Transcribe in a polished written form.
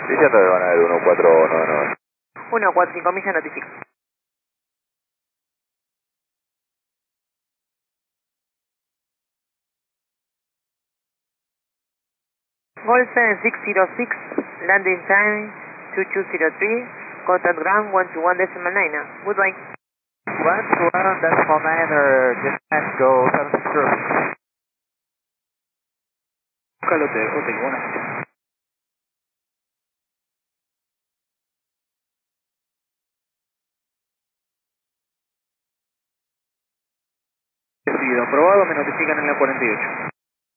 Diciendo que van a haber 1499. 145 millas notifica. Golf 606, landing time 2203, contact ground 121.9. Goodbye. 121.9 dispatch, go 760. Hotel, buenas noches. Decidido, aprobado, me notifican en la 48.